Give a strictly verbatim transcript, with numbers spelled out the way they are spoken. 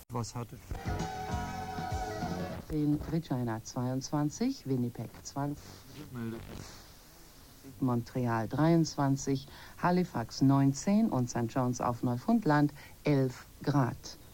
Was hatte? In Regina zweiundzwanzig, Winnipeg zwanzig, Montreal dreiundzwanzig, Halifax neunzehn und Sankt John's auf Neufundland elf Grad.